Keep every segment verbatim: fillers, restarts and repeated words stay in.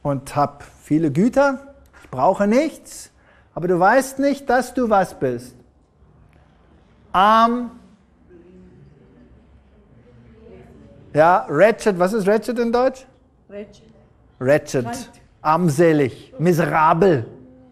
und habe viele Güter, ich brauche nichts, aber du weißt nicht, dass du was bist. Arm, ja, wretched, was ist wretched in Deutsch? Wretched. Wretched, armselig, miserabel.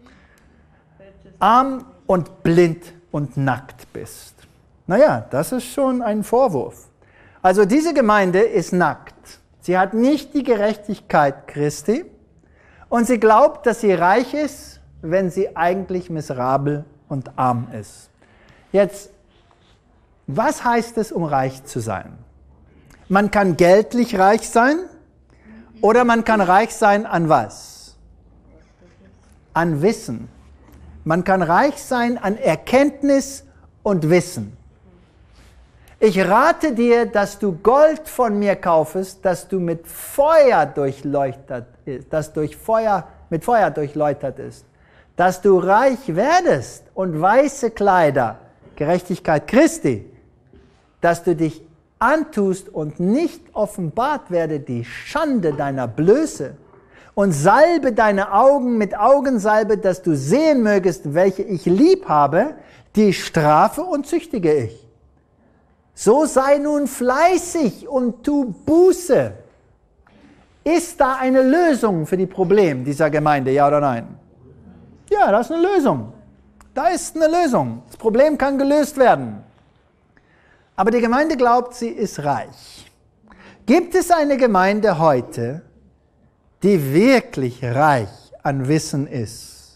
Arm und blind und nackt bist. Naja, das ist schon ein Vorwurf. Also diese Gemeinde ist nackt. Sie hat nicht die Gerechtigkeit Christi und sie glaubt, dass sie reich ist, wenn sie eigentlich miserabel und arm ist. Jetzt, was heißt es, um reich zu sein? Man kann geldlich reich sein oder man kann reich sein an was? An Wissen. Man kann reich sein an Erkenntnis und Wissen. Ich rate dir, dass du Gold von mir kaufest, das du mit Feuer durchleuchtet ist, das durch Feuer, mit Feuer durchleuchtet ist. Dass du reich werdest und weiße Kleider, Gerechtigkeit Christi, dass du dich antust und nicht offenbart werde die Schande deiner Blöße und salbe deine Augen mit Augensalbe, dass du sehen mögest, welche ich lieb habe, die strafe und züchtige ich. So sei nun fleißig und tu Buße. Ist da eine Lösung für die Probleme dieser Gemeinde, ja oder nein? Ja, das ist eine Lösung. Da ist eine Lösung. Das Problem kann gelöst werden. Aber die Gemeinde glaubt, sie ist reich. Gibt es eine Gemeinde heute, die wirklich reich an Wissen ist?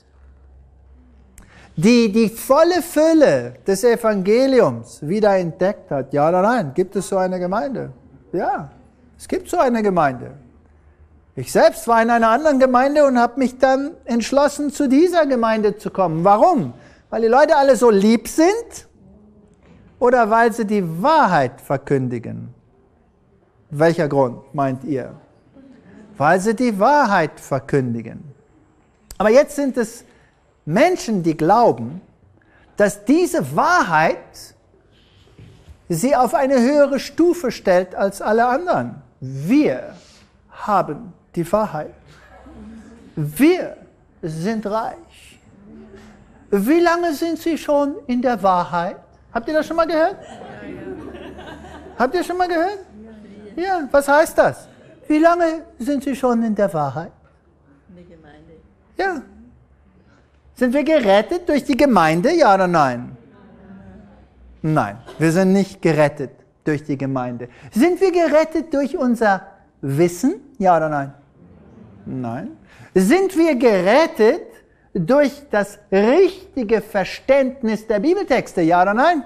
Die die volle Fülle des Evangeliums wieder entdeckt hat? Ja oder nein? Gibt es so eine Gemeinde? Ja, es gibt so eine Gemeinde. Ich selbst war in einer anderen Gemeinde und habe mich dann entschlossen, zu dieser Gemeinde zu kommen. Warum? Weil die Leute alle so lieb sind oder weil sie die Wahrheit verkündigen? Welcher Grund meint ihr? Weil sie die Wahrheit verkündigen. Aber jetzt sind es Menschen, die glauben, dass diese Wahrheit sie auf eine höhere Stufe stellt als alle anderen. Wir haben die Wahrheit. Wir sind reich. Wie lange sind Sie schon in der Wahrheit? Habt ihr das schon mal gehört? Habt ihr schon mal gehört? Ja, was heißt das? Wie lange sind Sie schon in der Wahrheit? In der Gemeinde. Ja. Sind wir gerettet durch die Gemeinde, ja oder nein? Nein, wir sind nicht gerettet durch die Gemeinde. Sind wir gerettet durch unser Wissen, ja oder nein? Nein. Sind wir gerettet durch das richtige Verständnis der Bibeltexte, ja oder nein?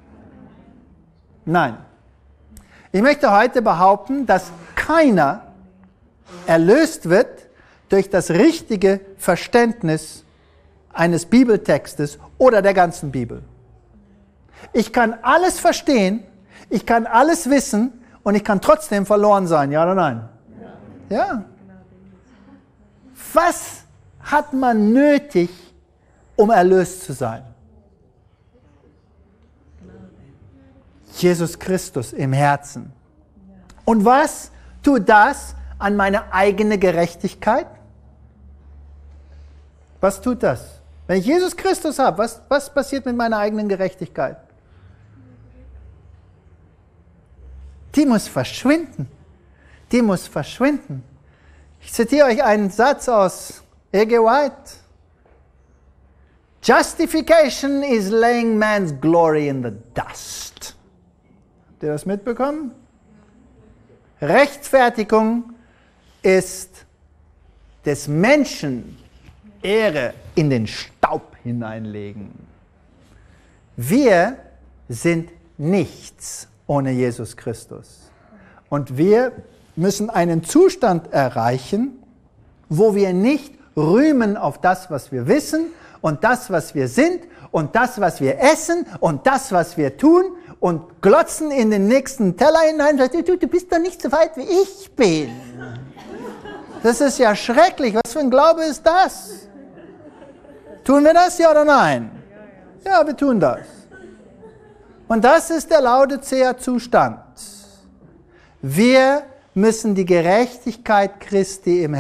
Nein. Ich möchte heute behaupten, dass keiner erlöst wird durch das richtige Verständnis eines Bibeltextes oder der ganzen Bibel. Ich kann alles verstehen, ich kann alles wissen und ich kann trotzdem verloren sein, ja oder nein? Ja. Ja. Was hat man nötig, um erlöst zu sein? Jesus Christus im Herzen. Und was tut das an meine eigene Gerechtigkeit? Was tut das? Wenn ich Jesus Christus habe, was, was passiert mit meiner eigenen Gerechtigkeit? Die muss verschwinden. Die muss verschwinden. Ich zitiere euch einen Satz aus E G White. Justification is laying man's glory in the dust. Habt ihr das mitbekommen? Rechtfertigung ist des Menschen Ehre in den Staub hineinlegen. Wir sind nichts ohne Jesus Christus. Und wir müssen einen Zustand erreichen, wo wir nicht rühmen auf das, was wir wissen und das, was wir sind und das, was wir essen und das, was wir tun und glotzen in den nächsten Teller hinein und sagen, du, du bist doch nicht so weit, wie ich bin. Das ist ja schrecklich. Was für ein Glaube ist das? Tun wir das, ja oder nein? Ja, wir tun das. Und das ist der Laodicea-Zustand. Wir müssen die Gerechtigkeit Christi im